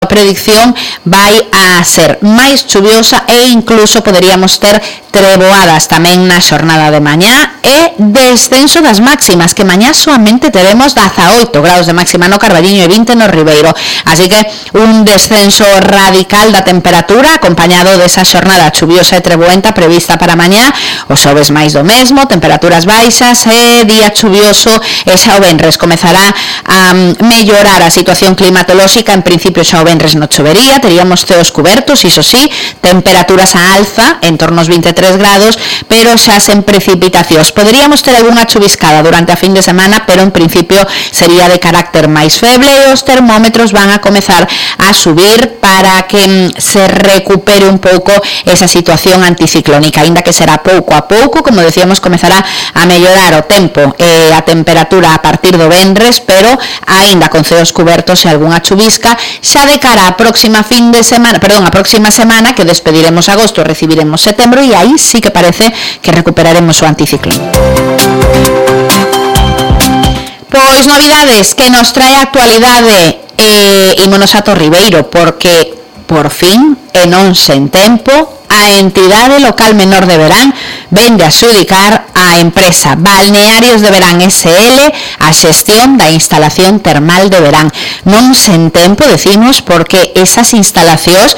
predicción vai a ser máis chuviosa e incluso poderíamos ter treboadas tamén na xornada de mañá e descenso das máximas, que mañá soamente teremos 18 graus de máxima no Carballiño e 20 no Ribeiro, así que un descenso radical da temperatura acompañado desa xornada chuviosa e treboenta prevista para mañá. O xoves máis do mesmo, temperaturas baixas e día chuvioso, e xa o venres comezará a mellorar a situación climatolóxica. En principio xa o venres non chovería, teríamos ceos cubertos, iso sí, temperaturas a alza en torno aos 23 grados, pero xa sen precipitacións. Poderíamos ter algunha chuviscada durante a fin de semana, pero en principio sería de carácter máis feble e os termómetros van a comezar a subir para que se recupere un pouco esa situación anticiclónica, aínda que será pouco a pouco. Como decíamos, comezará a mellorar o tempo e a temperatura a partir do venres, pero aínda con ceos cubertos e algunha chuvisca. Xa de cara a próxima a próxima semana, que despediremos agosto, recibiremos setembro, e aí sí que parece que recuperaremos o anticiclón. Pois novidades que nos trae a actualidade, ímonos a Torribeiro, porque por fin, e non sen tempo, a entidade local menor de Verán vende a xudicar a empresa Balnearios de Verán SL a xestión da instalación termal de Verán. Non sen tempo, decimos, porque esas instalacións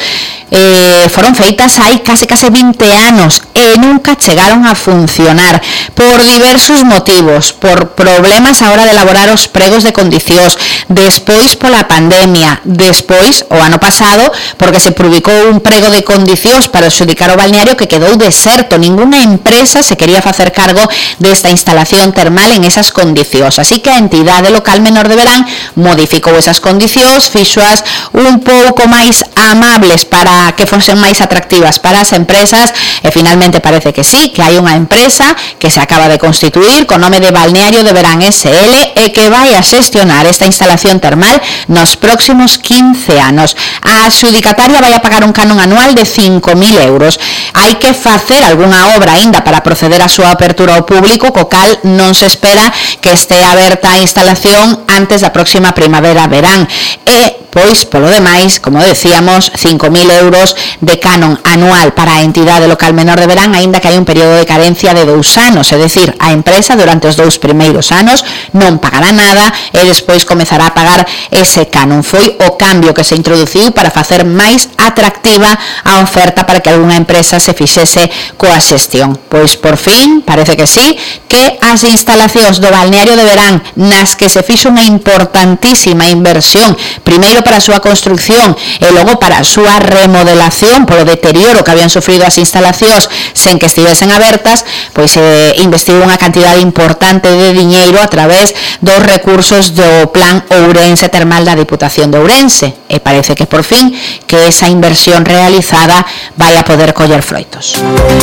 foron feitas hai case 20 anos e nunca chegaron a funcionar por diversos motivos, por problemas a hora de elaborar os pregos de condicións, despois pola pandemia, despois o ano pasado porque se publicou un prego de condicións para xudicar o balneario que quedou deserto. Ninguna empresa se quería facer cargo desta instalación termal en esas condicións, así que a entidade local menor de Verán modificou esas condicións, fixoas un pouco máis amables para que fosen máis atractivas para as empresas e finalmente parece que sí, que hai unha empresa que se acaba de constituir con nome de Balneario de Verán SL e que vai a xestionar esta instalación termal nos próximos 15 anos. A adxudicataria vai a pagar un canon anual de 5.000 euros. Hai que facer algunha obra aínda para proceder a súa apertura ao público, co cal non se espera que este aberta a instalación antes da próxima primavera-verán. E pois, polo demais, como decíamos, 5.000 euros de canon anual para a entidade local menor de Verán, aínda que hai un período de carencia de 2 anos, é dicir, a empresa durante os 2 primeiros anos non pagará nada e despois comezará a pagar ese canon. Foi o cambio que se introduciu para facer máis atractiva a oferta para que algunha empresa se fixese coa xestión. Pois, por fin, parece que sí, que as instalacións do Balneario de Verán, nas que se fixo unha importantísima inversión, primeiro para a súa construcción e logo para a súa remodelación polo deterioro que habían sufrido as instalacións sen que estivesen abertas, pois investiu unha cantidade importante de diñeiro a través dos recursos do Plan Ourense Termal da Diputación de Ourense e parece que por fin que esa inversión realizada vai a poder coller froitos.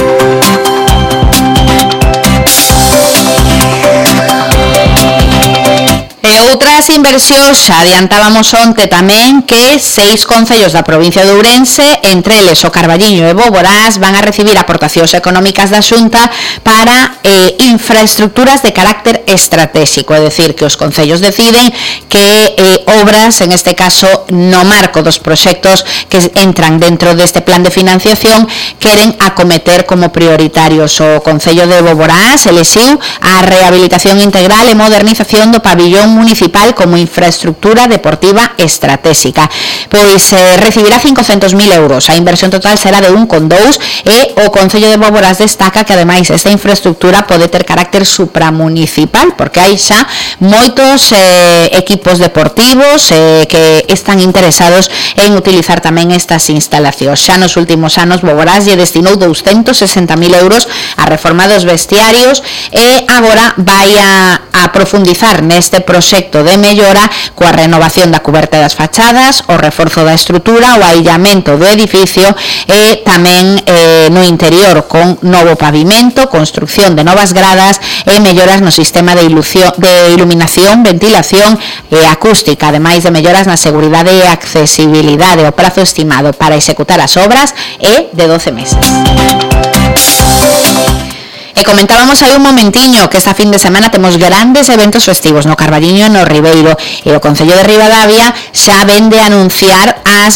E outras inversións, xa adiantábamos onte tamén que 6 concellos da provincia de Ourense, entre eles o Carballiño e Boborás, van a recibir aportacións económicas da Xunta para infraestructuras de carácter estratégico, é dicir, que os concellos deciden que obras, en este caso no marco dos proxectos que entran dentro deste plan de financiación, queren acometer como prioritarios. O Concello de Boborás elixiu a rehabilitación integral e modernización do pabillón municipal como infraestructura deportiva estratégica. Pois recibirá 500.000 euros. A inversión total será de 1,2 e o Concello de Boborás destaca que ademais esta infraestructura pode ter carácter supramunicipal porque hai xa moitos equipos deportivos que están interesados en utilizar tamén estas instalacións. Xa nos últimos anos Boborás lle destinou 260.000 euros a reforma dos vestiarios e agora vai a profundizar neste proxecto de mellora coa renovación da cuberta das fachadas, o reforzo da estrutura, o aillamento do edificio e tamén no interior con novo pavimento, construcción de novas gradas e melloras no sistema de iluminación, ventilación e acústica, ademais de melloras na seguridade e accesibilidade. O prazo estimado para executar as obras é de 12 meses. E comentábamos aí un momentiño que esta fin de semana temos grandes eventos festivos no Carballiño e no Ribeiro e o Concello de Ribadavia xa vende a anunciar as